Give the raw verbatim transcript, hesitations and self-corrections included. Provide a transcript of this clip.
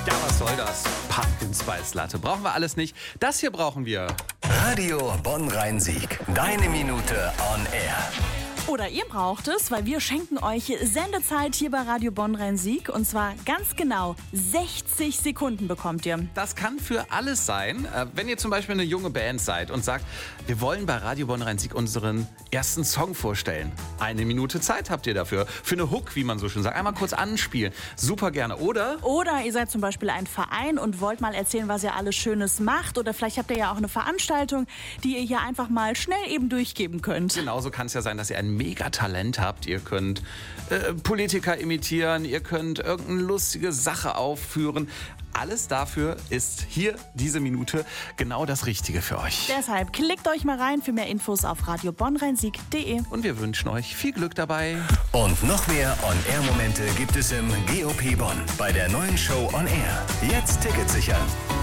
Ja, was soll das? Pumpkin Spice Latte. Brauchen wir alles nicht. Das hier brauchen wir. Radio Bonn-Rhein-Sieg. Deine Minute on air. Oder ihr braucht es, weil wir schenken euch Sendezeit hier bei Radio Bonn-Rhein-Sieg. Und zwar ganz genau sechzig Sekunden bekommt ihr. Das kann für alles sein. Wenn ihr zum Beispiel eine junge Band seid und sagt, wir wollen bei Radio Bonn-Rhein-Sieg unseren ersten Song vorstellen. Eine Minute Zeit habt ihr dafür. Für eine Hook, wie man so schön sagt. Einmal kurz anspielen. Super gerne. Oder? Oder ihr seid zum Beispiel ein Verein und wollt mal erzählen, was ihr alles Schönes macht. Oder vielleicht habt ihr ja auch eine Veranstaltung, die ihr hier einfach mal schnell eben durchgeben könnt. Genauso kann es ja sein, dass ihr ein Mega-Talent habt. Ihr könnt äh, Politiker imitieren, ihr könnt irgendeine lustige Sache aufführen. Alles dafür ist hier diese Minute genau das Richtige für euch. Deshalb klickt euch mal rein für mehr Infos auf radio bonn rhein sieg punkt de. Und wir wünschen euch viel Glück dabei. Und noch mehr On-Air-Momente gibt es im G O P Bonn bei der neuen Show On Air. Jetzt Tickets sichern.